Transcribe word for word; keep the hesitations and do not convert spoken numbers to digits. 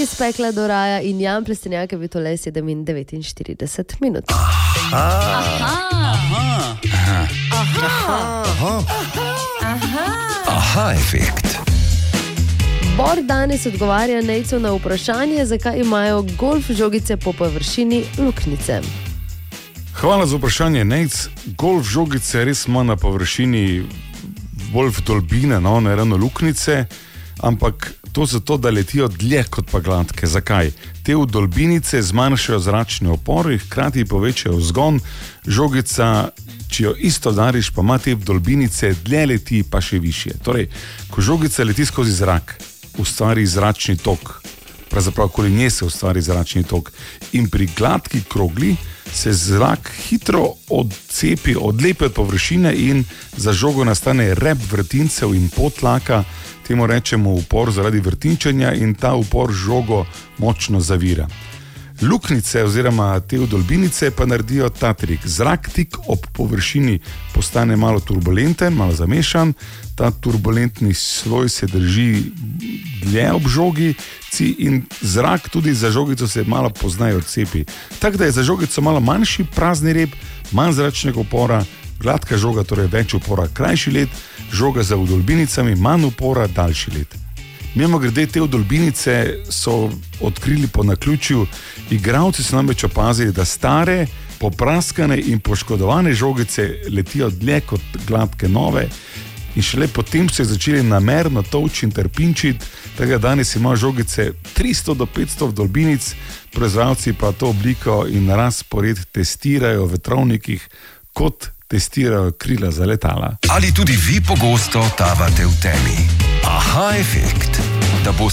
iz pekla do raja in Jan Plestenjak je bil tole sedem in devetinštirideset minut. Aha. Aha. Aha. Aha. Aha. Aha efekt. Bor danes odgovarja Nejcu na vprašanje, zakaj imajo golf žogice po površini luknjice. Hvala za vprašanje, Nejc. Golf žogice res ima na površini bolj vdolbine, no, ne ravno luknjice, ampak to zato, da letijo dlje kot pa gladke. Zakaj? Te vdolbinice zmanjšajo zračni opor in hkrati povečajo vzgon. Žogica, če jo isto dariš, pa ima te vdolbinice, dlje leti pa še višje. Torej, ko žogica leti skozi zrak, ustvari zračni tok, pravzaprav okoli nje se ustvari zračni tok. In pri gladki krogli se zrak hitro odcepi, odlepi od površine in za žogo nastane rep vrtincev in potlaka, temu rečemo upor zaradi vrtinčenja in ta upor žogo močno zavira. Luknjice oziroma te vdolbinice pa naredijo ta trik. Zrak tik ob površini postane malo turbulenten, malo zamešan, ta turbulentni sloj se drži dlje ob žogici in zrak tudi za žogico se malo pozneje odcepi. Tako da je za žogico malo manjši prazni rep, manj zračnega upora, gladka žoga, torej več upora, krajši let, žoga za vdolbinicami, manj upora, daljši let. Mimo grede, te vdolbinice so odkrili po naključju, igralci so namreč opazili, da stare, popraskane in poškodovane žogice letijo dlje kot gladke nove in šele potem so začeli namerno tolči in trpinčiti, tega danes ima žogice tristo do petsto vdolbinic, proizvajalci pa to obliko in razpored testirajo v vetrovnikih, kot testirajo krila za letala. Ali tudi vi pogosto tavate v temi? Aha efekt. Da boste